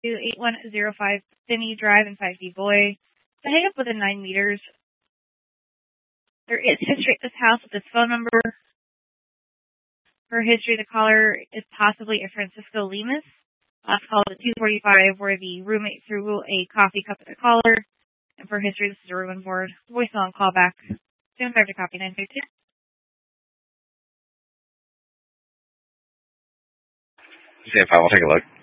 8105 Finney Drive in 5D Boy. To hang up within 9 meters. There is history at this house with this phone number. For history, the caller is possibly a Francisco Lemus. Last call at 2:45, where the roommate threw a coffee cup at the caller. And for history, this is a room and board. Voicemail and callback. 75 to copy 952. See if I will take a look.